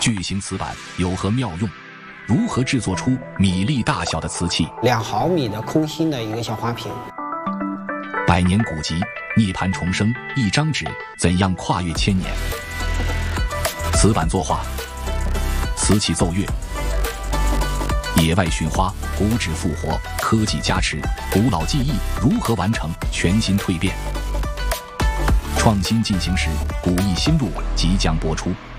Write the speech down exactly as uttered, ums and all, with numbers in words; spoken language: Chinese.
巨型瓷板有何妙用？如何制作出米粒大小的瓷器？ 两毫米的空心的一个小花瓶。 百年古籍，涅槃重生，一张纸怎样跨越千年？瓷板作画，瓷器奏乐，野外寻花，古纸复活，科技加持，古老技艺如何完成全新蜕变？创新进行时，古艺新路即将播出。